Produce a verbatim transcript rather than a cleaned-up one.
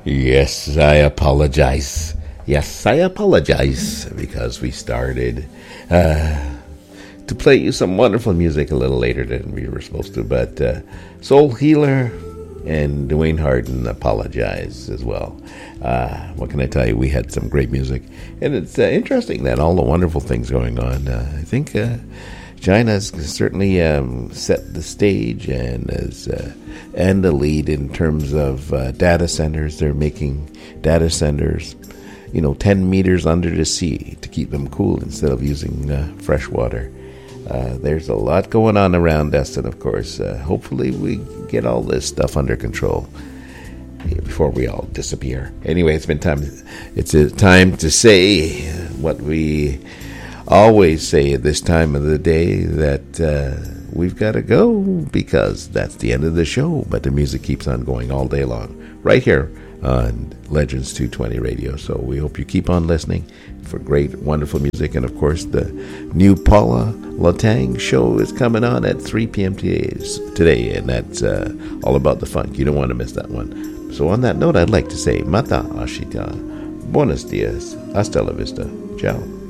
Yes, I apologize. Yes, I apologize because we started uh, to play you some wonderful music a little later than we were supposed to. But uh, Soul Healer and Dwayne Harden apologize as well. Uh, what can I tell you? We had some great music. And it's uh, interesting that all the wonderful things going on. Uh, I think uh, China's certainly um, set the stage and is uh, and the lead in terms of uh, data centers. They're making data centers, you know, ten meters under the sea to keep them cool instead of using uh, fresh water. Uh, there's a lot going on around us, and of course, uh, hopefully we get all this stuff under control before we all disappear. Anyway, it's been time. It's a time to say what we always say at this time of the day, that uh, we've got to go because that's the end of the show. But the music keeps on going all day long, right here on Legends two twenty Radio. So we hope you keep on listening for great, wonderful music. And of course, the new Paula Latang show is coming on at three p.m. today, and that's uh, all about the funk. You don't want to miss that one. So on that note, I'd like to say Mata Ashita, Buenos dias, hasta la vista, ciao.